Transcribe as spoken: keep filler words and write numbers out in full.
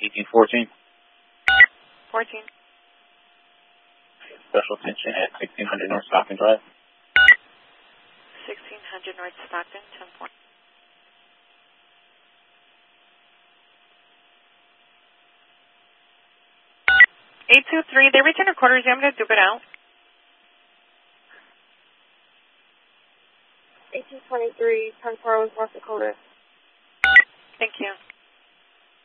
eighteen fourteen. fourteen. Special attention at sixteen hundred North Stockton Drive. sixteen hundred North Stockton, ten point. eight two three, they return a quarters. I'm going to dip it out. eighteen twenty-three, ten four, North Dakota.